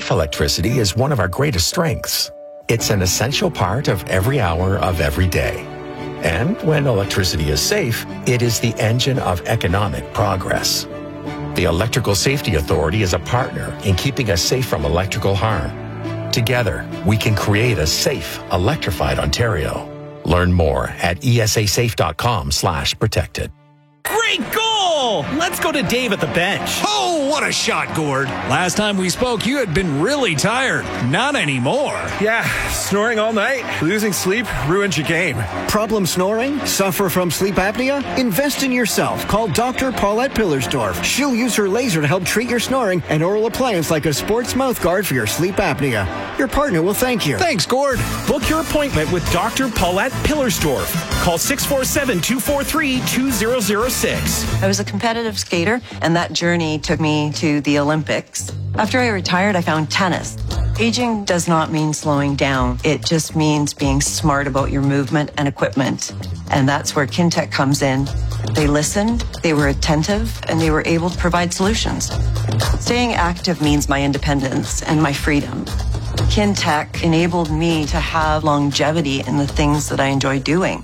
Safe electricity is one of our greatest strengths. It's an essential part of every hour of every day. And when electricity is safe, it is the engine of economic progress. The Electrical Safety Authority is a partner in keeping us safe from electrical harm. Together, we can create a safe, electrified Ontario. Learn more at esasafe.com/protected. Great goal! Let's go to Dave at the bench. Oh, what a shot, Gord. Last time we spoke, you had been really tired. Not anymore. Yeah, snoring all night. Losing sleep ruins your game. Problem snoring? Suffer from sleep apnea? Invest in yourself. Call Dr. Paulette Pillersdorf. She'll use her laser to help treat your snoring and oral appliance like a sports mouth guard for your sleep apnea. Your partner will thank you. Thanks, Gord. Book your appointment with Dr. Paulette Pillersdorf. Call 647-243-2006. I was a competitive skater, and that journey took me to the Olympics. After I retired, I found tennis. Aging does not mean slowing down. It just means being smart about your movement and equipment. And that's where Kintec comes in. They listened, they were attentive, and they were able to provide solutions. Staying active means my independence and my freedom. Kintec enabled me to have longevity in the things that I enjoy doing.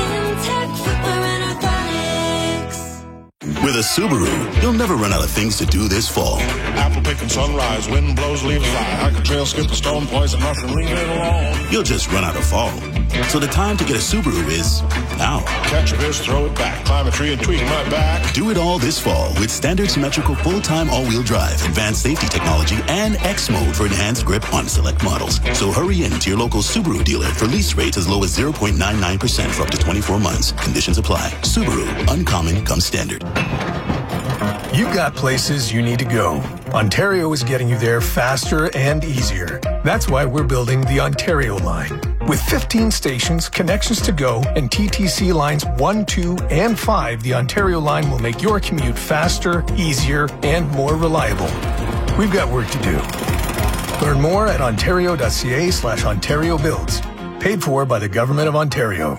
With a Subaru, you'll never run out of things to do this fall. Apple picking sunrise, wind blows, leaves fly. Hike a trail, skip a stone, poison mushroom, leave it alone. You'll just run out of fall. So the time to get a Subaru is now. Catch a fish, throw it back. Climb a tree and tweak my back. Do it all this fall with standard symmetrical full-time all-wheel drive, advanced safety technology, and X mode for enhanced grip on select models. So hurry in to your local Subaru dealer for lease rates as low as 0.99% for up to 24 months. Conditions apply. Subaru. Uncommon comes standard. You've got places you need to go. Ontario is getting you there faster and easier. That's why we're building the Ontario line. With 15 stations, connections to go, and TTC lines 1, 2, and 5, the Ontario line will make your commute faster, easier, and more reliable. We've got work to do. Learn more at ontario.ca/Ontario Builds. Paid for by the Government of Ontario.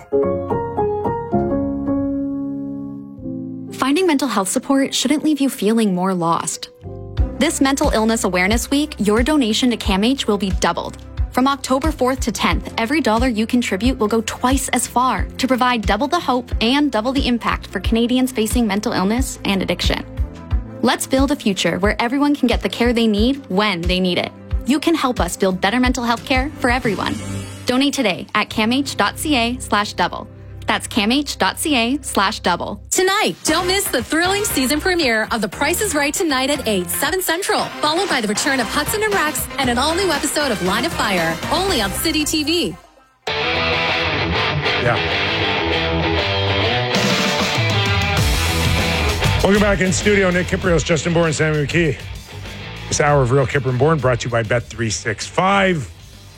Finding mental health support shouldn't leave you feeling more lost. This Mental Illness Awareness Week, your donation to CAMH will be doubled. From October 4th to 10th, every dollar you contribute will go twice as far to provide double the hope and double the impact for Canadians facing mental illness and addiction. Let's build a future where everyone can get the care they need when they need it. You can help us build better mental health care for everyone. Donate today at camh.ca/double. That's camh.ca/double. Tonight, don't miss the thrilling season premiere of The Price is Right tonight at 8, 7 Central, followed by the return of Hudson and Rex and an all-new episode of Line of Fire, only on City TV. Yeah. Welcome back in studio. Nick Kiprios, Justin Bourne, Sammy McKee. This hour of Real Kipper and Bourne brought to you by Bet365.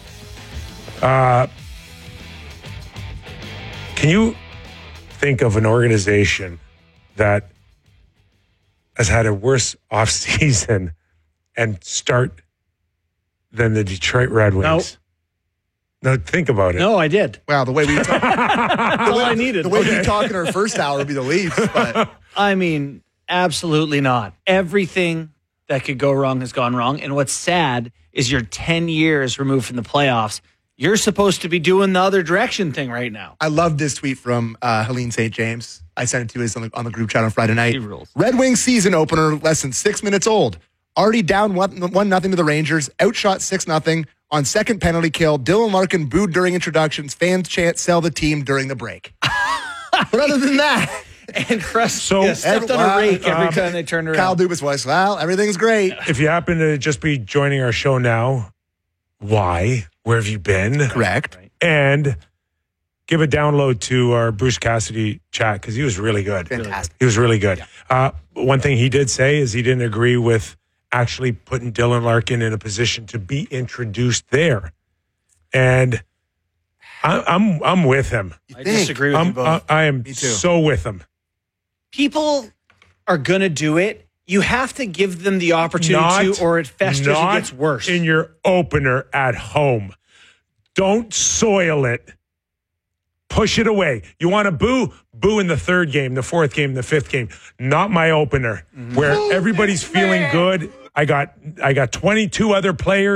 Can you think of an organization that has had a worse offseason and start than the Detroit Red Wings? No, think about it. No, I did. Wow, the way we talk. all I needed. The way we talk in our first hour would be the Leafs. But I mean, absolutely not. Everything that could go wrong has gone wrong. And what's sad is you're 10 years removed from the playoffs. You're supposed to be doing the other direction thing right now. I love this tweet from Helene St. James. I sent it to us on the group chat on Friday night. Red Wings season opener, less than 6 minutes old. Already down 1-0 to the Rangers. Outshot 6-0 on second penalty kill. Dylan Larkin booed during introductions. Fans chant "sell the team" during the break. But other than that, and Crest stepped on a rake every time they turned around. Kyle Dubas was, well, everything's great. If you happen to just be joining our show now, why? Where have you been? Correct. And give a download to our Bruce Cassidy chat because he was really good. Fantastic. He was really good. Yeah. One thing he did say is he didn't agree with actually putting Dylan Larkin in a position to be introduced there. And I'm with him. I disagree with you both. I am so with him. People are going to do it. You have to give them the opportunity to, or it festers and gets worse. In your opener at home. Don't soil it. Push it away. You want to boo? Boo in the third game, the fourth game, the fifth game. Not my opener, where everybody's feeling good. I got 22 other players.